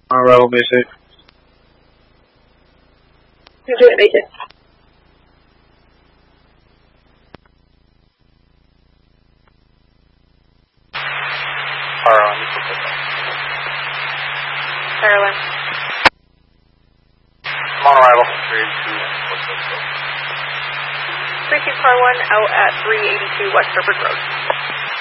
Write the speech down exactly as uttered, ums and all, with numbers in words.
Arrival, Mason. You're doing it, Mason. Caroline. Caroline. I'm on arrival. three eighty-two, what's up, so? three two car one out at three eighty-two West Hereford Road.